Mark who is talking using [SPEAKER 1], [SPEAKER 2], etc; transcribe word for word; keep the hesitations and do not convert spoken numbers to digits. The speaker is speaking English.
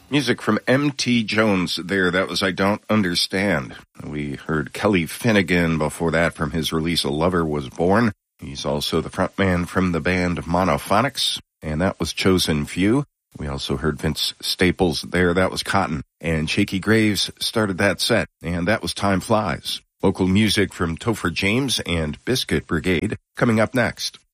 [SPEAKER 1] Music from M T Jones there. That was I Don't Understand. We heard Kelly Finnegan before that from his release A Lover Was Born. He's also the frontman from the band Monophonics, and that was Chosen Few. We also heard Vince Staples there. That was Cotton. And Shakey Graves started that set, and that was Time Flies. Local music from Topher James and Biscuit Brigade coming up next.